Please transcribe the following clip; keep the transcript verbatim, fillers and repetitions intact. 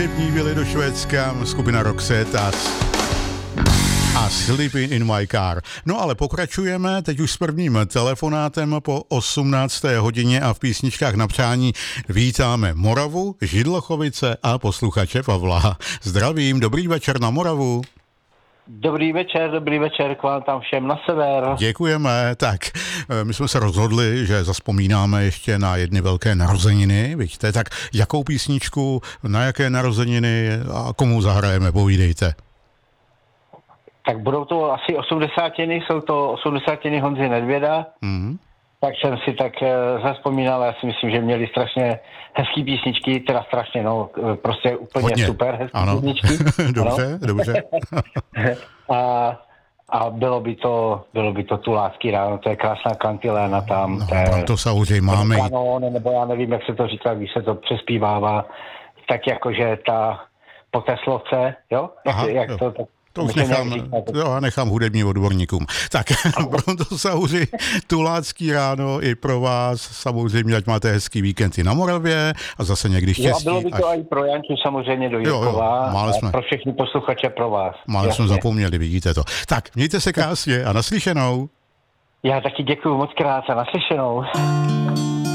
hudební vily do Švédska, skupina Roxette a, a Sleeping in my car. No ale pokračujeme teď už s prvním telefonátem po osmnácté hodině a v písničkách na přání vítáme Moravu, Židlochovice a posluchače Pavla. Zdravím, dobrý večer na Moravu. Dobrý večer, dobrý večer k vám tam všem na sever. Děkujeme. Tak, my jsme se rozhodli, že zazpomínáme ještě na jedny velké narozeniny, vidíte, tak jakou písničku, na jaké narozeniny a komu zahrajeme, povídejte. Tak budou to asi osmdesátiny, jsou to osmdesátiny Honzy Nedvěda. Mm. Tak jsem si tak zazpomínal, já si myslím, že měli strašně hezký písničky, teda strašně, no, prostě úplně Hodně. super hezký ano. písničky. dobře, ano. dobře. a, a bylo by to, bylo by to Tulácký ráno, to je krásná kantiléna tam. No, to je, to samozřejmě máme. Kanon, nebo já nevím, jak se to říká, když se to přespívává, tak jakože ta po té slovce, jo? Aha, jak, jak jo. to tak. To už nechám, jo, nechám hudebním odborníkům. Tak, proto samozřejmě Tulácký ráno i pro vás, samozřejmě, ať máte hezký víkend i na Moravě a zase někdy štěstí. Jo, a bylo by to až... i pro Janču samozřejmě do Jirkova a jsme. pro všechny posluchače pro vás. Mále jsme zapomněli, vidíte to. Tak, mějte se krásně a naslyšenou. Já taky děkuju moc krát a naslyšenou.